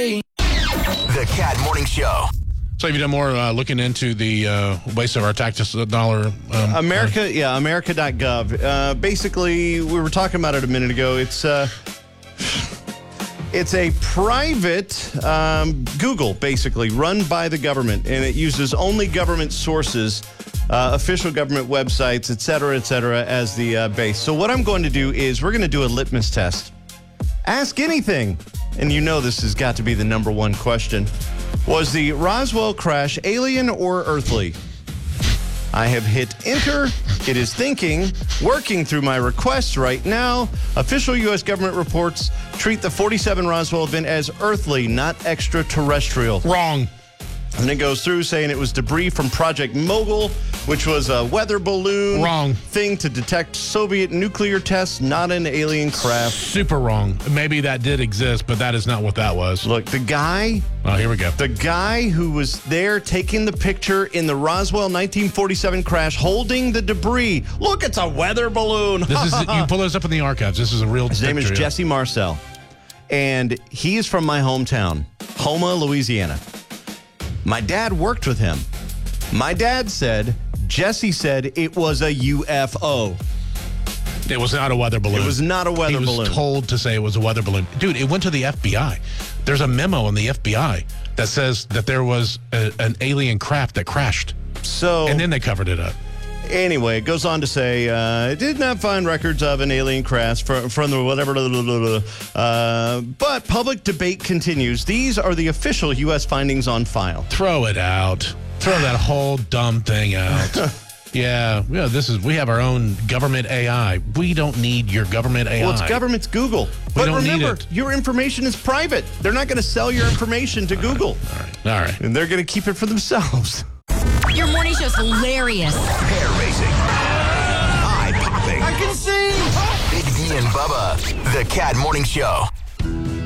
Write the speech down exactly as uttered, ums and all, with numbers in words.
The Cat Morning Show. So have you done more uh, looking into the uh, waste of our tax dollar? Um, America, uh, yeah, America dot gov. Uh, basically, we were talking about it a minute ago. It's uh, it's a private um, Google, basically, run by the government, and it uses only government sources, uh, official government websites, et cetera, et cetera, as the uh, base. So what I'm going to do is we're going to do a litmus test. Ask anything, and you know this has got to be the number one question. Was the Roswell crash alien or earthly? I have hit enter. It is thinking, working through my requests right now. Official U S government reports treat the forty-seven Roswell event as earthly, not extraterrestrial. Wrong. And it goes through saying it was debris from Project Mogul, which was a weather balloon Wrong. thing to detect Soviet nuclear tests, not an alien craft. Super wrong. Maybe that did exist, but that is not what that was. Look, the guy, Oh, here we go. the guy who was there taking the picture in the Roswell nineteen forty-seven crash, holding the debris. Look, it's a weather balloon. This is you pull those up in the archives. This is a real. His name is picture. Jesse Marcel, and he is from my hometown, Houma, Louisiana. My dad worked with him. My dad said, Jesse said it was a U F O. It was not a weather balloon. It was not a weather he was balloon. told to say it was a weather balloon. Dude, it went to the F B I. There's a memo in the F B I that says that there was a, an alien craft that crashed. So, And then they covered it up. anyway, it goes on to say, uh, it did not find records of an alien crash from, from the whatever, blah, blah, blah, blah. Uh, but public debate continues. These are the official U S findings on file. Throw it out. Throw that whole dumb thing out. Yeah, yeah. This is we have our own government A I. We don't need your government A I. Well, it's government's Google. But don't need remember, it. your information is private. They're not going to sell your information to Google. All right, all right. And they're going to keep it for themselves. Your morning show's hilarious. Hair raising. Eye popping. I can see. Big D and Bubba. The Cat Morning Show.